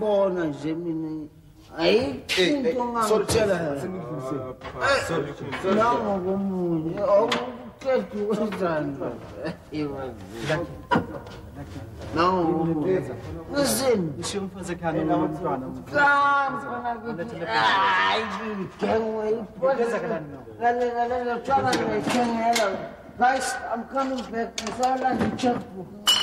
ngiyambona nje mina ayikho ngangitshela sorry nangokomunye awuqeda ukwenzani nangokomunye listen ngisho umfazi ekhaya nomntwana Guys, I'm coming back. I saw like a checkbook.